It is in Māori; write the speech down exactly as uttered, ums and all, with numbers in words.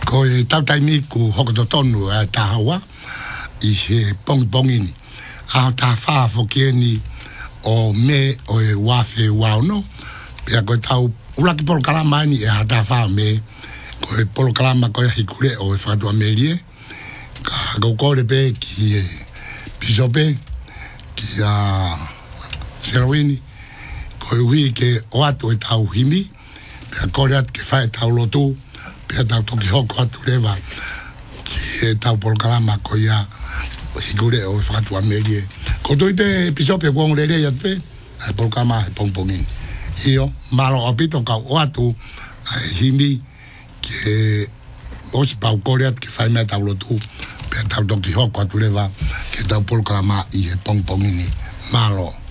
ko e tau taimi ku hokoto tonu e tahawa i he pongi pongi ni. A ta wha whokieni o me o e wafe wauno. Pea koe tau uraki polo kalama ni e a ta wha me ko e polo kalama ko e hikure o e whakatua melie. Ka kaukore pe ki e pisope ki a Serawini. Ko e hui ke o atu e tau himi. Pea kore atu ke whae tau lotu. Pea tau toki hoko atu rewa ki e tau polo kalama ko ia hikure o e whakatua melie. Ko tui pe pisope kuong rere iat pe. Ai polo kalama e pongpongin. Io, malo opito ka o atu himi ke osi pau kore atu ke whae mea tau lotu. Pea tau toki hoko atu rewa ke tau polo kalama i e pongpongini. Malo.